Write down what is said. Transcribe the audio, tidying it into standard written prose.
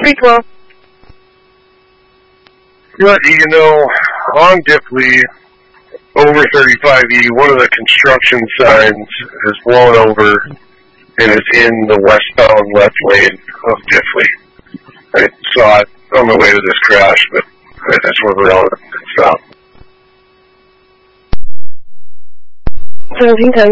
312. Good, you know, on Diffley, over 35E, one of the construction signs is blown over and is in the westbound left lane of Diffley. I saw it on the way to this crash, but that's where we're on. It stopped. 1710.